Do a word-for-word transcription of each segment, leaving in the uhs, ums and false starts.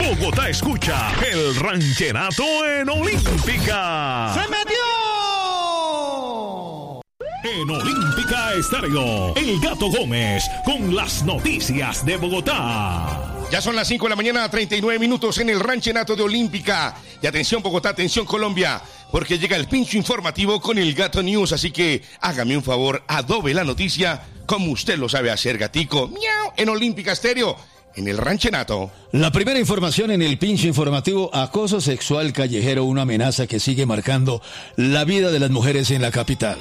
Bogotá escucha el ranchenato en Olímpica. ¡Se metió! En Olímpica Estéreo, El Gato Gómez con las noticias de Bogotá. Ya son las cinco de la mañana, treinta y nueve minutos en el ranchenato de Olímpica. Y atención Bogotá, atención Colombia, porque llega el pincho informativo con el Gato News. Así que hágame un favor, adobe la noticia como usted lo sabe hacer, gatico. Miau, en Olímpica Estéreo, en el ranchenato. La primera información en el pincho informativo: acoso sexual callejero, una amenaza que sigue marcando la vida de las mujeres en la capital.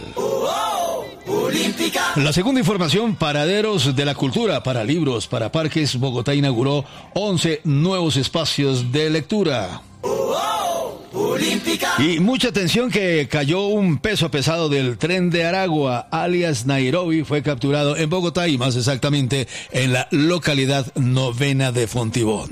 Olímpica. La segunda información: paraderos de la cultura, para libros, para parques. Bogotá inauguró once nuevos espacios de lectura. Olímpica. Y mucha atención que cayó un peso pesado del tren de Aragua, alias Nairobi, fue capturado en Bogotá y más exactamente en la localidad novena de Fontibón.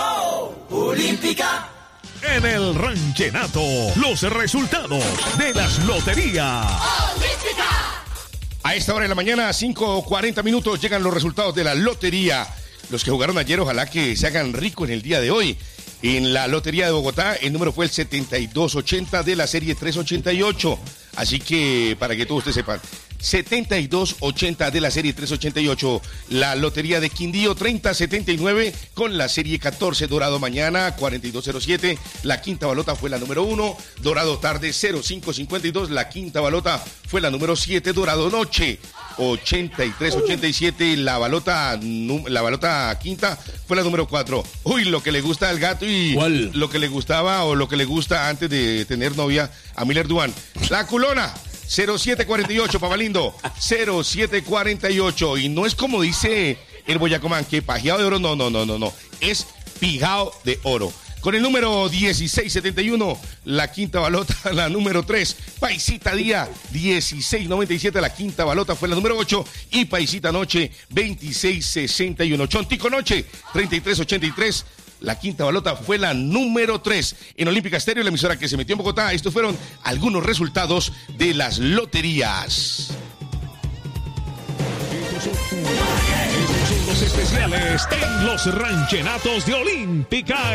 Olímpica. En el ranchenato, los resultados de las loterías. Olímpica. A esta hora de la mañana, cinco cuarenta minutos, llegan los resultados de la lotería. Los que jugaron ayer, ojalá que se hagan rico en el día de hoy. En la Lotería de Bogotá, el número fue el setenta y dos ochenta de la serie trescientos ochenta y ocho. Así que, para que todos ustedes sepan, setenta y dos ochenta de la serie trescientos ochenta y ocho. La Lotería de Quindío, treinta setenta y nueve con la serie catorce. Dorado mañana, cuarenta y dos cero siete. La quinta balota fue la número uno. Dorado tarde, cero cinco cincuenta y dos. La quinta balota fue la número siete. Dorado noche, ochenta y tres ochenta y siete. La balota, la balota quinta fue la número cuatro. Uy, lo que le gusta al gato y ¿cuál? Lo que le gustaba o lo que le gusta antes de tener novia a Miller Duan. La culona. cero siete cuarenta y ocho, Papalindo. cero siete cuarenta y ocho. Y no es como dice el Boyacomán, que pajeado de oro. No, no, no, no, no. Es pijao de oro. Con el número dieciséis setenta y uno, la quinta balota, la número tres. Paisita Día, dieciséis noventa y siete, la quinta balota fue la número ocho. Y Paisita Noche, veintiséis sesenta y uno. Chontico Noche, treinta y tres ochenta y tres. La quinta balota fue la número tres. En Olímpica Estéreo, la emisora que se metió en Bogotá. Estos fueron algunos resultados de las loterías. Estos son, estos son los especiales en los ranchenatos de Olímpica